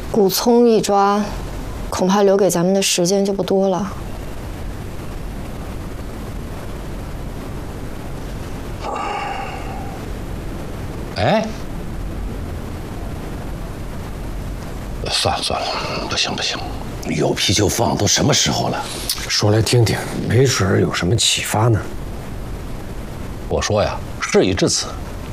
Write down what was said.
古聪一抓，恐怕留给咱们的时间就不多了。 哎，算了算了，不行不行，有啤酒放，都什么时候了？ 说来听听，没准有什么启发呢。 我说呀，事已至此，